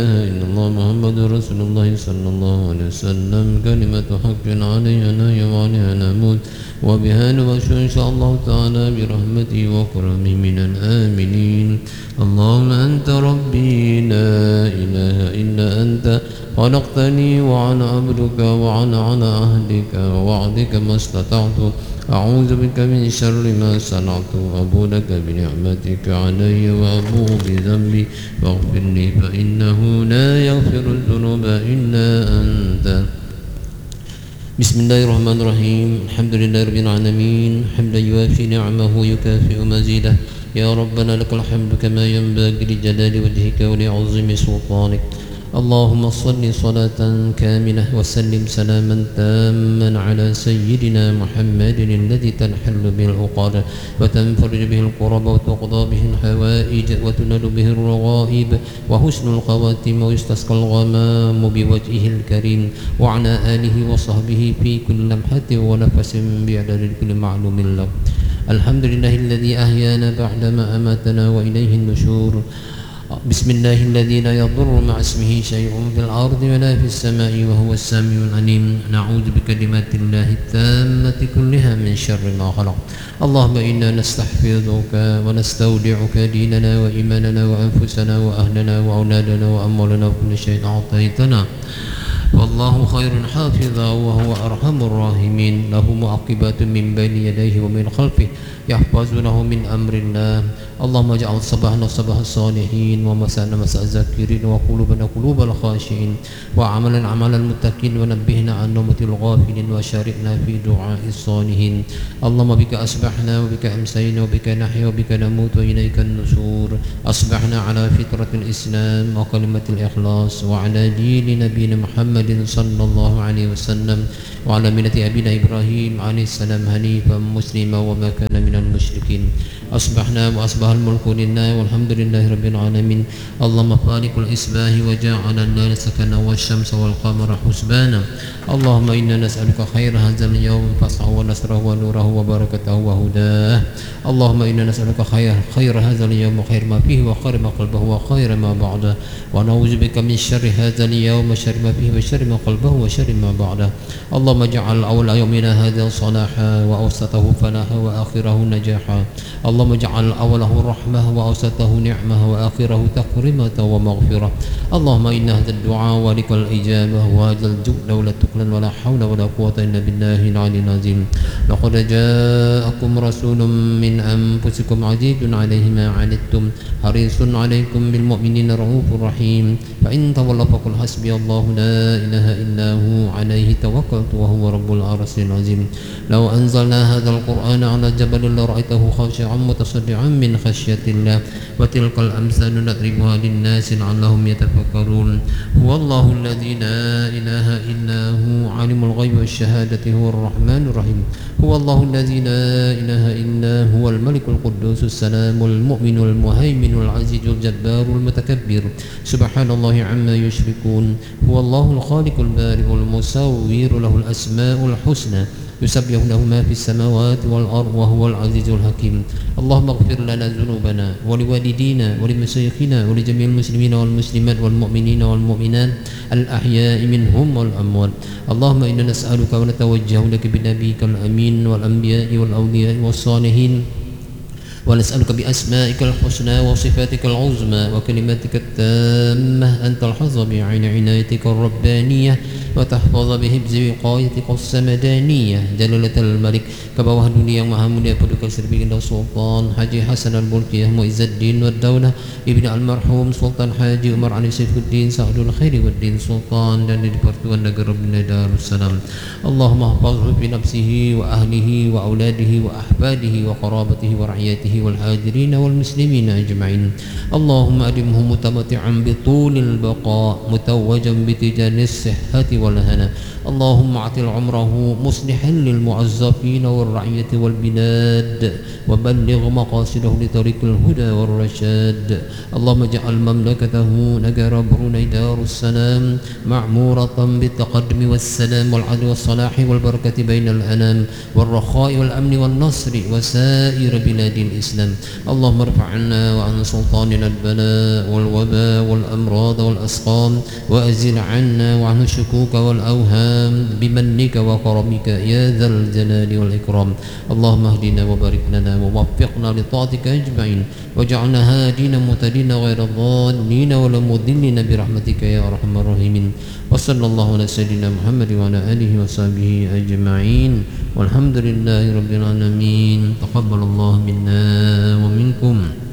إلا الله محمد رسول الله صلى الله عليه وسلم كلمة حق عليها نحيا وعليها نموت وبها نبشر إن شاء الله تعالى برحمته وكرمه من الآمنين. اللهم أنت ربي لا إله إلا أنت خلقتني وأنا عبدك وأنا على عهدك ووعدك ما استطعت أعوذ بك من شر ما صنعت وأبو لك بنعمتك علي وأبو بذنبي فاغفر لي فإنه لا يغفر الذنوب إلا أنت. بسم الله الرحمن الرحيم. الحمد لله رب العالمين حمدا يوافي نعمه ويكافئ مزيده. يا ربنا لك الحمد كما ينبغي لجلال وجهك ولعظيم سلطانك. اللهم صل صلاة كاملة وسلم سلاما تاما على سيدنا محمد الذي تنحل به العقد وتنفرج به الكرب وتقضى به الحوائج وتنال به الرغائب وحسن الخواتم ويستسقى الغمام بوجهه الكريم وعلى آله وصحبه في كل لمحة ونفس بعدد كل معلوم له. الحمد لله الذي أحيانا بعدما أماتنا وإليه النشور. بسم الله الذي لا يضر مع اسمه شيء في الأرض ولا في السماء وهو السميع العليم. نعوذ بكلمات الله التامة كلها من شر ما خلق. اللهم إنا نستحفظك ونستودعك ديننا وإيماننا وأنفسنا وأهلنا وأولادنا وأموالنا وكل شيء أعطيتنا والله خير حافظا وهو أرحم الراحمين. له معقبات من بين يديه ومن خلفه يحفظونه من أمر الله. اللهم اجعل صباحنا صباح الصالحين ومساءنا مساء الذاكرين وقلوبنا قلوب الخاشعين وعملا عمل المتقين ونبهنا عن نومة الغافلين وشاركنا في دعاء الصالحين. اللهم بك أصبحنا وبك أمسينا وبك نحيا وبك نموت وإليك النشور. أصبحنا على فطرة الإسلام وكلمة الإخلاص وعلى دين نبينا محمد صلى الله عليه وسلم وعلى ملة أبينا إبراهيم عليه السلام حنيفا مسلما وما كان من المشركين. أصبحنا وأصبح الملك لله والحمد لله رب العالمين. اللهم فالق الإصباح وجعل الليل سكنا والشمس والقمر حسبانا. اللهم إنا نسألك خير هذا اليوم فصحه ونصره ونوره وبركته وهداه. اللهم إنا نسألك خير هذا اليوم وخير ما فيه وخير ما قلبه وخير ما بعده ونعوذ بك من شر هذا اليوم وشر ما فيه وشر ما قلبه وشر ما بعده. اللهم اجعل أول يومنا هذا صلاحا وأوسطه فلاحا وآخره نجاحا. اللهم اجعل أوله رحمة وأوسطه نعمة وآخره تكرمة ومغفرة. اللهم إن هذا الدعاء ولك الإجابة وهذا الجود ولا تكلن ولا حول ولا قوة إلا بالله العلي العظيم. لقد جاءكم رسول من أنفسكم عزيز عليه ما عنتم حريص عليكم بالمؤمنين رؤوف رحيم. فإن تولوا فقل حسبي الله لا إله إلا هو عليه توكلت وهو رب العرش العظيم. لو أنزلنا هذا القرآن على جبل لرأيته خاشعا متصدعا من خشية الله. وتلك الأمثال نضربها للناس لعلهم يتفكرون. هو الله الذي لا إله إلا هو عالم الغيب والشهادة هو الرحمن الرحيم. هو الله الذي لا إله إلا هو الملك القدوس السلام المؤمن المهيمن العزيز الجبار المتكبر. سبحان الله عما يشركون. هو الله الخالق البارئ المصور له الأسماء الحسنى يسبح له ما في السماوات والأرض وهو العزيز الحكيم. اللهم اغفر لنا ذنوبنا ولوالدينا ولمشايخنا ولجميع المسلمين والمسلمات والمؤمنين والمؤمنات الأحياء منهم والأموات. اللهم إنا نسألك ونتوجه لك بنبيك الأمين والأنبياء والأولياء والصالحين ونسألك بأسمائك الحسنى وصفاتك العظمى وكلماتك التامة أن تلحظ بعين عنايتك الربانية وتحفظ بحفظ وقايتك السمدانية جلالة الملك كبواه الدنيا ومحمد بدك سربي السلطان حاجي حسن الملكية معز الدين والدولة ابن المرحوم سلطان حاجي عمر علي سيف الدين سعد الخير والدين سلطان dan di pertuan negara Darussalam. اللهم احفظه بنفسه وأهله وأولاده وأحفاده وقرابته ورعيته والحاضرين والمسلمين أجمعين. اللهم أدمه متمتعا بطول البقاء متوجا بتجان الصحة والهنا. اللهم اعطل عمره مصلحا للمعزفين والرعية والبلاد وبلغ مقاصده لطريق الهدى والرشاد. اللهم اجعل مملكته نجر بروني دار السلام معمورة بالتقدم والسلام والعدل والصلاح والبركة بين الأنام والرخاء والأمن والنصر وسائر بلاد الإسلام. اللهم ارفع عنا وعن سلطاننا البلاء والوباء والأمراض والأسقام وأزل عنا وعنه الشكوك والأوهام بمنك وكرمك يا ذا الجلال والإكرام. اللهم اهدنا وبارك لنا ووفقنا لطاعتك أجمعين واجعلنا هادين مهتدين غير ضالين ولا مضلين برحمتك يا أرحم الراحمين. وصلى الله على سيدنا محمد وعلى آله وصحبه أجمعين والحمد لله رب العالمين. تقبل الله منا ومنكم.